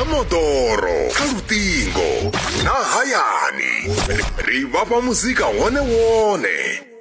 motoro kha lutingo na hayani ri vhafha muzika wone wone.